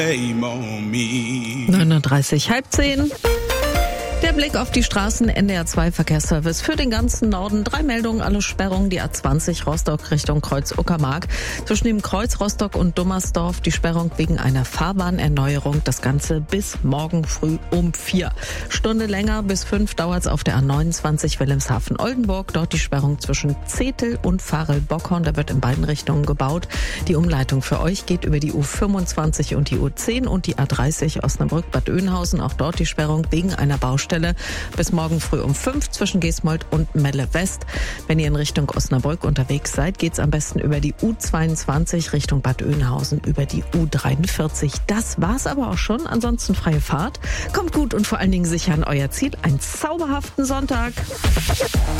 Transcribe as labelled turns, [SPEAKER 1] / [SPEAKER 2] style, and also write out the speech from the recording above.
[SPEAKER 1] 9:30, halb 10. Der Blick auf die Straßen, NDR 2 Verkehrsservice für den ganzen Norden. 3 Meldungen, alle Sperrungen. Die A20 Rostock Richtung Kreuz-Uckermark. Zwischen dem Kreuz Rostock und Dummersdorf die Sperrung wegen einer Fahrbahnerneuerung. Das Ganze bis morgen früh um 4. Stunde länger, bis 5 dauert es auf der A29 Wilhelmshaven-Oldenburg. Dort die Sperrung zwischen Zetel und Varel-Bockhorn. Da wird in beiden Richtungen gebaut. Die Umleitung für euch geht über die U25 und die U10 und die A30 Osnabrück-Bad Oeynhausen. Auch dort die Sperrung wegen einer Baustelle bis morgen früh um 5 zwischen Geßmold und Melle West. Wenn ihr in Richtung Osnabrück unterwegs seid, geht's am besten über die U22 Richtung Bad Oeynhausen über die U43. Das war's aber auch schon. Ansonsten freie Fahrt. Kommt gut und vor allen Dingen sicher an euer Ziel. Einen zauberhaften Sonntag.